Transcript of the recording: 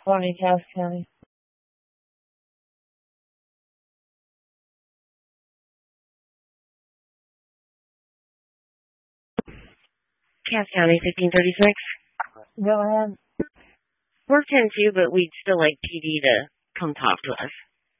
20, Cass County. Cass County, 1536. Go ahead. We're 10-2, but we'd still like PD to come talk to us.